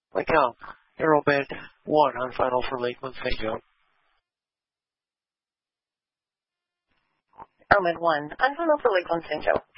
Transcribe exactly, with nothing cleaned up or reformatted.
Mike Young, Aeromed one on final for Lakeland Saint Joe. Aeromed one on final for Lakeland Saint Joe.